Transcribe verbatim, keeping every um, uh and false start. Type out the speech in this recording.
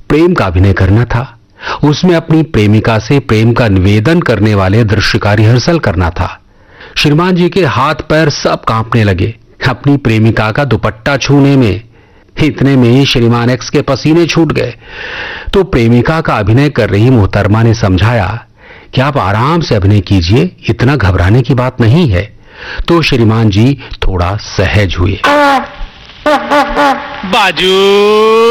प्रेम का अभिनय करना था। उसमें अपनी प्रेमिका से प्रेम का निवेदन करने वाले दृश्य का रिहर्सल करना था। श्रीमान जी के हाथ पैर सब कांपने लगे अपनी प्रेमिका का दुपट्टा छूने में। इतने में ही श्रीमान एक्स के पसीने छूट गए तो प्रेमिका का अभिनय कर रही मोहतरमा ने समझाया कि आप आराम से अभिनय कीजिए, इतना घबराने की बात नहीं है। तो श्रीमान जी थोड़ा सहज हुए। बाजू